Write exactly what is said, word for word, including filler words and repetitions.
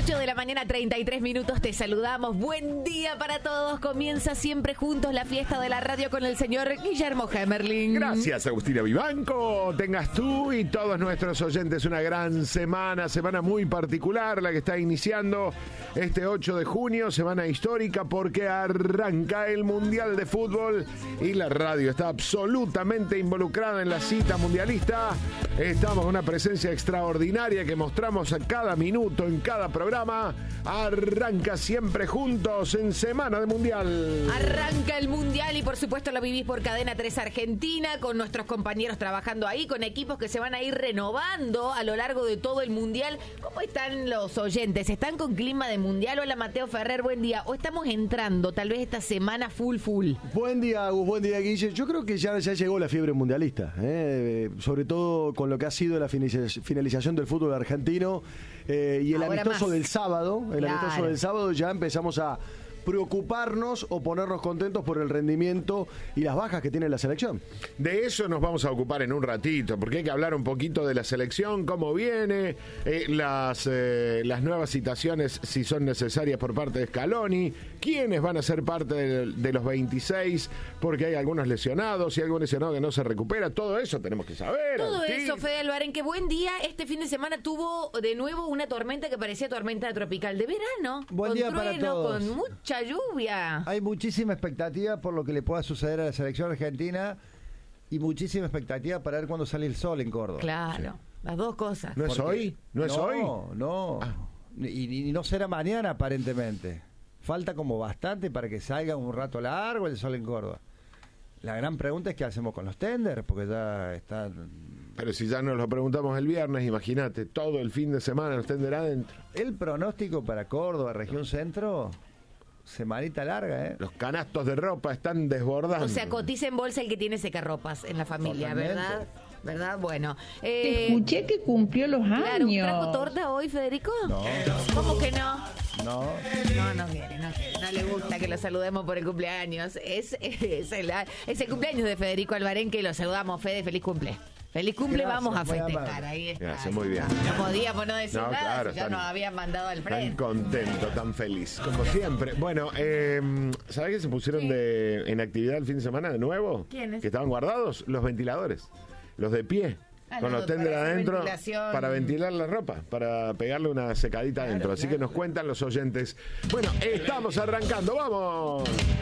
ocho de la mañana, treinta y tres minutos, te saludamos. Buen día para todos. Comienza siempre juntos la fiesta de la radio con el señor Guillermo Hemerling. Gracias, Agustina Vivanco. Tengas tú y todos nuestros oyentes una gran semana, semana muy particular, la que está iniciando este ocho de junio, semana histórica porque arranca el Mundial de Fútbol y la radio está absolutamente involucrada en la cita mundialista. Estamos con una presencia extraordinaria que mostramos a cada minuto, en cada programa. Arranca siempre juntos en Semana de Mundial. Arranca el Mundial y por supuesto lo vivís por Cadena tres Argentina, con nuestros compañeros trabajando ahí, con equipos que se van a ir renovando a lo largo de todo el Mundial. ¿Cómo están los oyentes? ¿Están con clima de Mundial? Hola Mateo Ferrer, buen día. ¿O estamos entrando tal vez esta semana full full? Buen día, Agus, buen día, Guille. Yo creo que ya, ya llegó la fiebre mundialista, ¿eh? Sobre todo con lo que ha sido la finalización del fútbol argentino eh, y el Ahora amistoso más. del sábado. El Claro. amistoso del sábado ya empezamos a preocuparnos o ponernos contentos por el rendimiento y las bajas que tiene la selección. De eso nos vamos a ocupar en un ratito, porque hay que hablar un poquito de la selección, cómo viene, eh, las, eh, las nuevas citaciones, si son necesarias por parte de Scaloni, quiénes van a ser parte de, de los veintiséis, porque hay algunos lesionados, y algún lesionado que no se recupera, todo eso tenemos que saber. Todo Agustín. eso, Fede Albarén, que buen día. Este fin de semana tuvo de nuevo una tormenta que parecía tormenta tropical de verano. Buen con día para trueno, todos. con mucha lluvia. Hay muchísima expectativa por lo que le pueda suceder a la selección argentina y muchísima expectativa para ver cuándo sale el sol en Córdoba. Claro, las dos cosas. ¿No es Porque- hoy? ¿No es hoy? No, no. Ah. Y, y no será mañana aparentemente. Falta como bastante para que salga un rato largo el sol en Córdoba. La gran pregunta es qué hacemos con los tenders, porque ya está... Pero si ya nos lo preguntamos el viernes, imagínate, todo el fin de semana nos tendrá adentro. El pronóstico para Córdoba, región centro, semanita larga, ¿eh? Los canastos de ropa están desbordando. O sea, cotiza en bolsa el que tiene secarropas en la familia, Totalmente. ¿verdad? ¿Verdad? Bueno. Te Eh, escuché que cumplió los claro, años. ¿trajo torta hoy, Federico? No. ¿Cómo que no? No. No, no quiere, no quiere. No le gusta que lo saludemos por el cumpleaños. Es, es, el, es el cumpleaños de Federico Albarén, que lo saludamos. Fede, feliz cumple. Feliz cumple, Gracias, vamos a muy festejar. amable. Ahí está. Gracias, muy bien. No podíamos no decir No, nada, claro, si ya tan- nos habían mandado al Tan frente. contento, tan feliz, como siempre. Bueno, eh, ¿sabés que se pusieron Sí. de, en actividad el fin de semana de nuevo? ¿Quiénes? Que estaban guardados, los ventiladores, los de pie. Ah, con no, los tenders para hacer adentro ventilación. para ventilar la ropa, para pegarle una secadita Claro, adentro. Así claro. que nos cuentan los oyentes. Bueno, estamos arrancando, ¡vamos!